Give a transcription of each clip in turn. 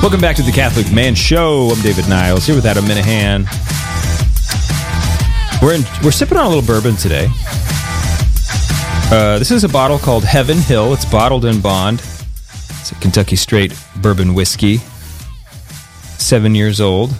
Welcome back to the Catholic Man Show. I'm David Niles, here with Adam Minahan. We're sipping on a little bourbon today. This is a bottle called Heaven Hill. It's bottled in bond. It's a Kentucky straight bourbon whiskey. 7 years old.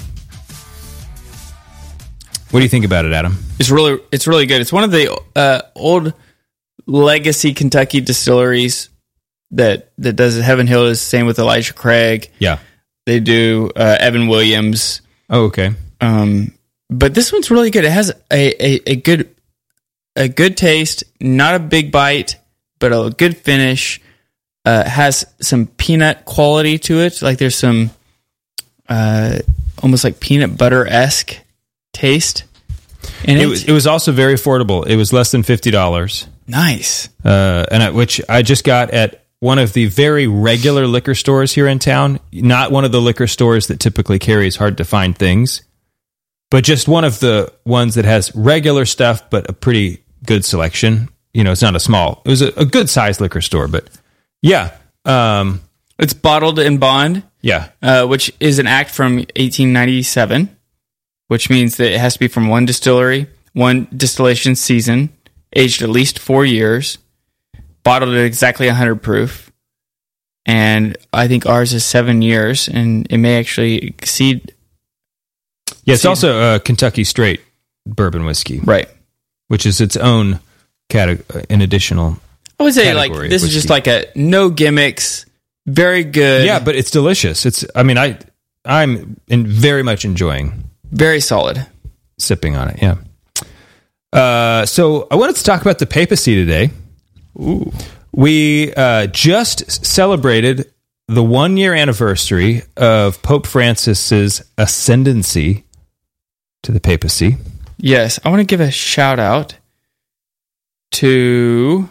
What do you think about it, Adam? It's really good. It's one of the old legacy Kentucky distilleries that does it. Heaven Hill is the same with Elijah Craig. Yeah. They do Evan Williams. Oh, okay. But this one's really good. It has a good taste, not a big bite, but a good finish. Has some peanut quality to it. Like there's some almost like peanut butter-esque taste. And it was also very affordable. It was less than $50. Nice. Which I just got at one of the very regular liquor stores here in town. Not one of the liquor stores that typically carries hard-to-find things, but just one of the ones that has regular stuff, but a pretty good selection. You know, it's not a small. It was a good-sized liquor store, but yeah. It's bottled in bond. Yeah. Which is an act from 1897, which means that it has to be from one distillery, one distillation season, aged at least 4 years, bottled at exactly 100 proof. And I think ours is 7 years, and it may actually exceed. Yeah, it's also a Kentucky straight bourbon whiskey. Right. Which is its own an additional I would say like this is just like a no gimmicks, very good. Yeah, but it's delicious. I'm very much enjoying. Very solid. Sipping on it, yeah. So I wanted to talk about the papacy today. Ooh. We just celebrated the 1 year anniversary of Pope Francis's ascendancy to the papacy. Yes, I want to give a shout out to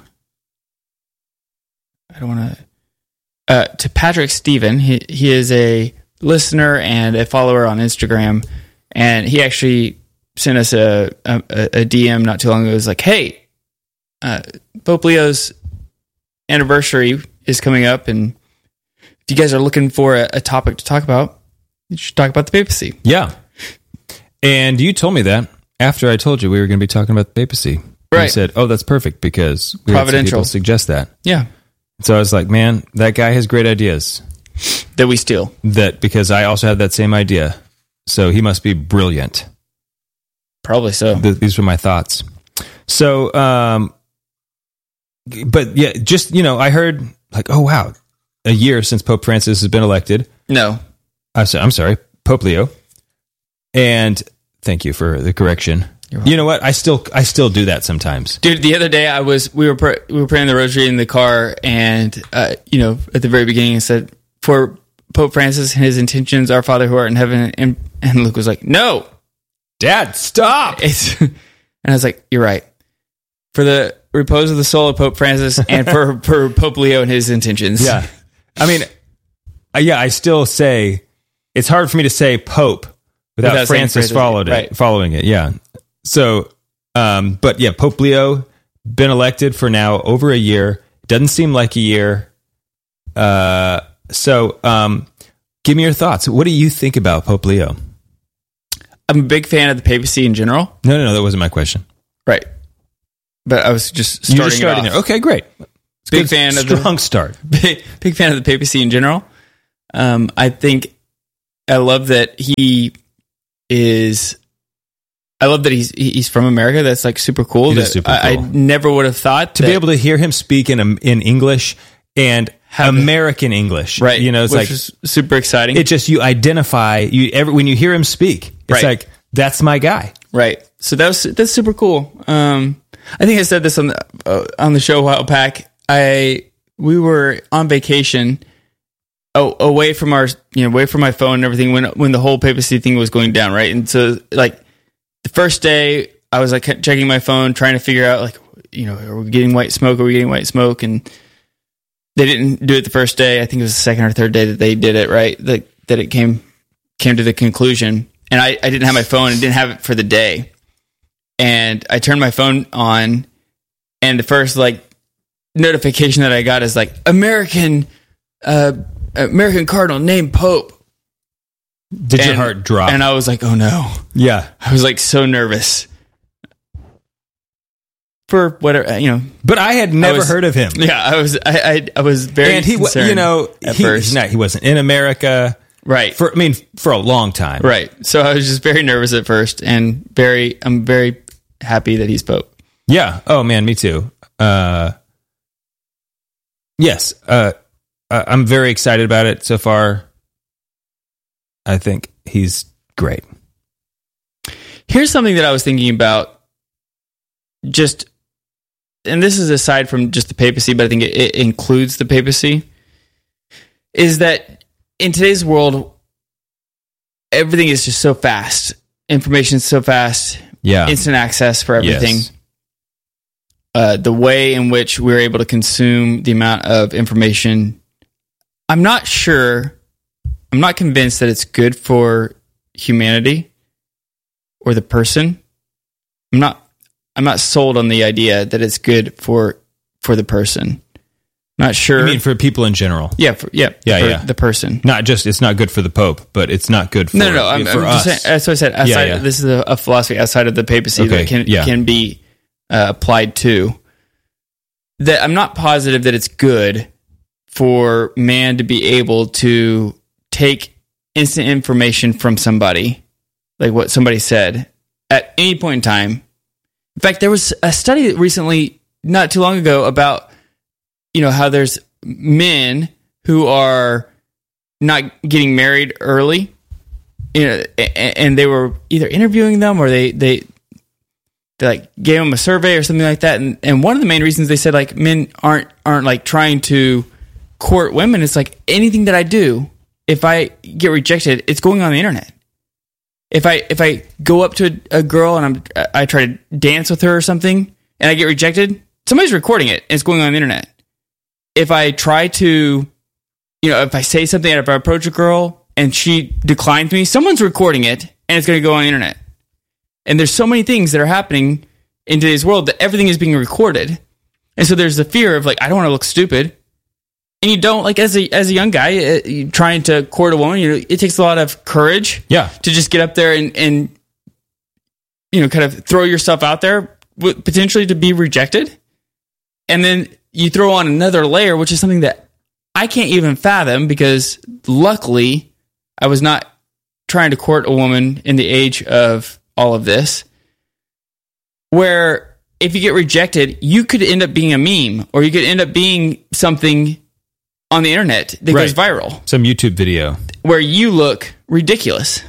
Patrick Stephen. He is a listener and a follower on Instagram, and he actually sent us a DM not too long ago. It was like, hey, Pope Leo's anniversary is coming up, and if you guys are looking for a topic to talk about, you should talk about the papacy. Yeah. And you told me that after I told you we were going to be talking about the papacy. Right. You said, oh, that's perfect because we had some people suggest that. Yeah. So I was like, man, that guy has great ideas. That we steal. Because I also had that same idea. So he must be brilliant. Probably so. These were my thoughts. So, but yeah, just, I heard like, oh, wow, a year since Pope Francis has been elected. No. I'm sorry, Pope Leo. And thank you for the correction. You know what? I still do that sometimes, dude. The other day we were praying the rosary in the car, and at the very beginning it said, "For Pope Francis and his intentions, our Father who art in heaven," and Luke was like, "No, Dad, stop!" And I was like, "You're right." For the repose of the soul of Pope Francis, and for Pope Leo and his intentions. Yeah, I mean, I still say it's hard for me to say Pope without Francis following it. Yeah. So, but yeah, Pope Leo, been elected for now over a year. Doesn't seem like a year. So, give me your thoughts. What do you think about Pope Leo? I'm a big fan of the papacy in general. No, that wasn't my question. Right. But I was just starting there. Okay, great. Big fan of strong start. Big fan of the papacy in general. I love that he's from America. That's like super cool. I never would have thought to be able to hear him speak in English and American English. Right. It's which is super exciting. It just, you identify when you hear him speak, it's like, that's my guy. Right. So that's super cool. I think I said this on the show a while back. We were on vacation away from my phone and everything when the whole papacy thing was going down. Right. And so like, the first day, I was like checking my phone, trying to figure out like, are we getting white smoke? And they didn't do it the first day. I think it was the second or third day that they did it, right? That it came to the conclusion. And I didn't have my phone and didn't have it for the day. And I turned my phone on, and the first like notification that I got is like American Cardinal named Pope. Did your heart drop? And I was like, oh no. Yeah. I was like so nervous. For whatever, But I had never heard of him. Yeah, I was very concerned at first. He wasn't in America. Right. For a long time. Right. So I was just very nervous at first, and I'm very happy that he's Pope. Yeah. Oh man, me too. Yes. I'm very excited about it so far. I think he's great. Here's something that I was thinking about, and this is aside from just the papacy, but I think it includes the papacy, is that in today's world, everything is just so fast. Information is so fast. Yeah. Instant access for everything. Yes. The way in which we're able to consume the amount of information, I'm not convinced that it's good for humanity or the person. I'm not sold on the idea that it's good for the person. Not sure. I mean, for people in general. Yeah. The person. It's not good for the Pope, but it's not good for I'm for us. Just saying, that's what I said. This is a philosophy outside of the papacy that can be applied to. That I'm not positive that it's good for man to be able to take instant information from somebody, like what somebody said, at any point in time. In fact, there was a study recently, not too long ago, about how there's men who are not getting married early, and they were either interviewing them or they like gave them a survey or something like that, and one of the main reasons they said like men aren't like trying to court women. It's like anything that I do, if I get rejected, it's going on the internet. If I go up to a girl and I try to dance with her or something and I get rejected, somebody's recording it and it's going on the internet. If I try to, if I say something, if I approach a girl and she declines me, someone's recording it and it's going to go on the internet. And there's so many things that are happening in today's world that everything is being recorded. And so there's the fear of like, I don't want to look stupid. And you don't, like, as a young guy trying to court a woman, it takes a lot of courage to just get up there and kind of throw yourself out there, potentially to be rejected. And then you throw on another layer, which is something that I can't even fathom, because luckily I was not trying to court a woman in the age of all of this, where if you get rejected, you could end up being a meme, or you could end up being something on the internet that goes viral. Some YouTube video where you look ridiculous.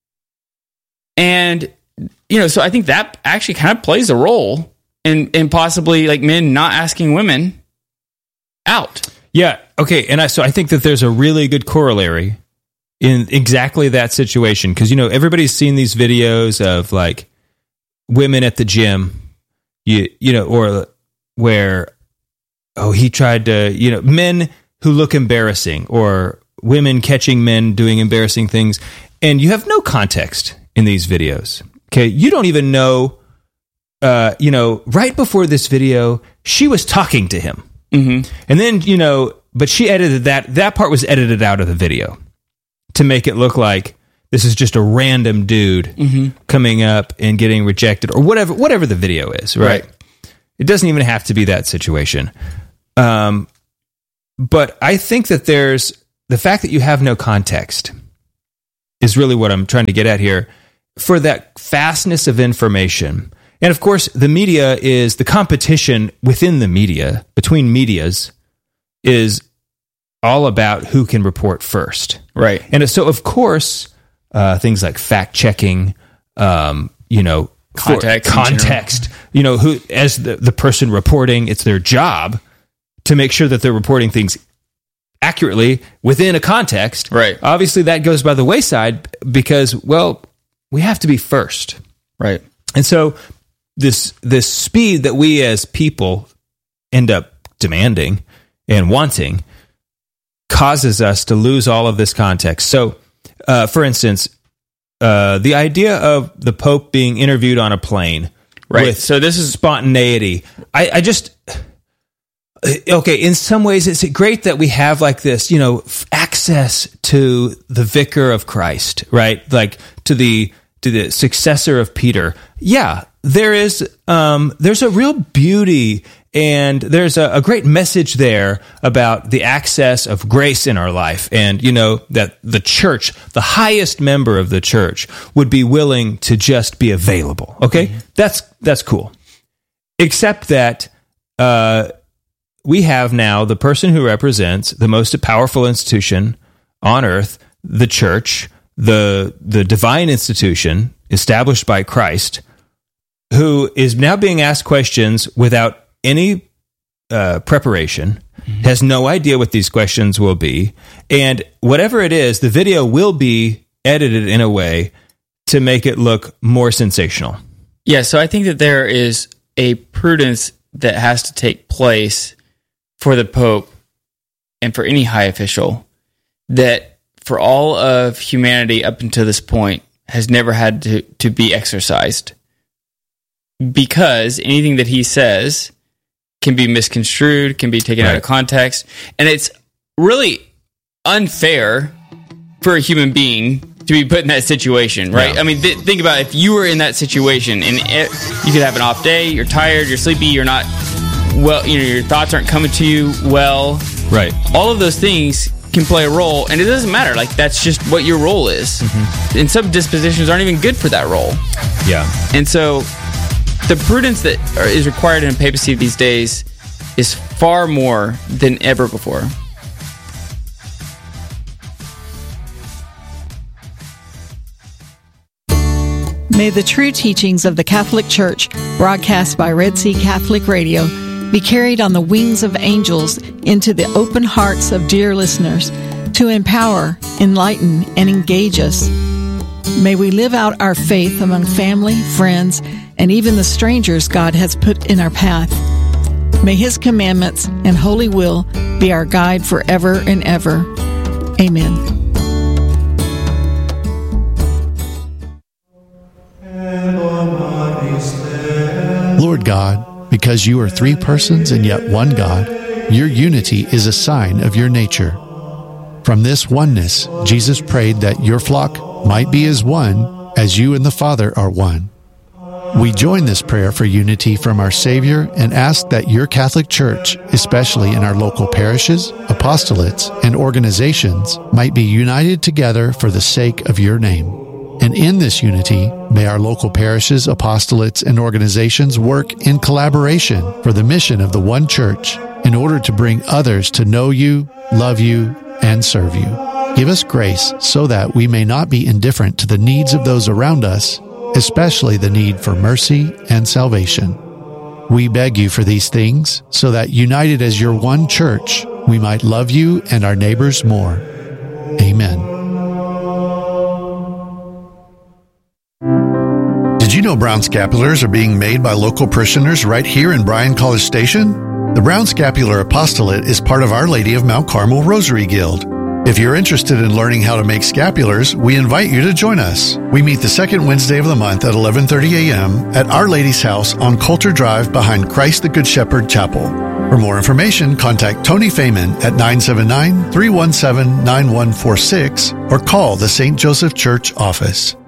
And, so I think that actually kind of plays a role in possibly like men not asking women out. Yeah. Okay. And I think that there's a really good corollary in exactly that situation. Cause everybody's seen these videos of like women at the gym, or where, he tried to, men who look embarrassing, or women catching men doing embarrassing things. And you have no context in these videos. Okay. You don't even know, right before this video, she was talking to him. Mm-hmm. And then, but she edited that part was edited out of the video to make it look like this is just a random dude coming up and getting rejected, or whatever the video is. Right. It doesn't even have to be that situation. But I think that there's the fact that you have no context is really what I'm trying to get at here, for that fastness of information. And of course, the media is the competition within the media, between medias, is all about who can report first. Right. And so, of course, things like fact checking, context, who, as the person reporting, it's their job to make sure that they're reporting things accurately within a context. Right. Obviously, that goes by the wayside because, we have to be first. Right. And so this speed that we as people end up demanding and wanting causes us to lose all of this context. So, for instance, the idea of the Pope being interviewed on a plane, right? With so this is spontaneity. I just okay, in some ways, it's great that we have like this, access to the vicar of Christ, right? Like to the successor of Peter. Yeah, there's a real beauty and there's a great message there about the access of grace in our life. And, that the church, the highest member of the church, would be willing to just be available. Okay? Mm-hmm. That's cool. Except that we have now the person who represents the most powerful institution on earth, the church, the divine institution established by Christ, who is now being asked questions without any preparation, has no idea what these questions will be, and whatever it is, the video will be edited in a way to make it look more sensational. Yeah, so I think that there is a prudence that has to take place for the Pope and for any high official that for all of humanity up until this point has never had to be exercised. Because anything that he says can be misconstrued, can be taken out of context, and it's really unfair for a human being to be put in that situation, right? Yeah. I mean, think about if you were in that situation and you could have an off day, you're tired, you're sleepy, you're not well, your thoughts aren't coming to you well. Right. All of those things can play a role, and it doesn't matter. Like, that's just what your role is. Mm-hmm. And some dispositions aren't even good for that role. Yeah. And so the prudence that is required in papacy these days is far more than ever before. May the true teachings of the Catholic Church, broadcast by Red Sea Catholic Radio, be carried on the wings of angels into the open hearts of dear listeners to empower, enlighten, and engage us. May we live out our faith among family, friends, and even the strangers God has put in our path. May His commandments and holy will be our guide forever and ever. Amen. Lord God, because you are three persons and yet one God, your unity is a sign of your nature. From this oneness, Jesus prayed that your flock might be as one as you and the Father are one. We join this prayer for unity from our Savior and ask that your Catholic Church, especially in our local parishes, apostolates, and organizations, might be united together for the sake of your name. And in this unity, may our local parishes, apostolates, and organizations work in collaboration for the mission of the one Church in order to bring others to know you, love you, and serve you. Give us grace so that we may not be indifferent to the needs of those around us, especially the need for mercy and salvation. We beg you for these things so that, united as your one Church, we might love you and our neighbors more. Amen. Did you know Brown Scapulars are being made by local parishioners right here in Bryan College Station? The Brown Scapular Apostolate is part of Our Lady of Mount Carmel Rosary Guild. If you're interested in learning how to make scapulars, we invite you to join us. We meet the second Wednesday of the month at 11:30 a.m. at Our Lady's house on Coulter Drive behind Christ the Good Shepherd Chapel. For more information, contact Tony Feynman at 979-317-9146 or call the St. Joseph Church office.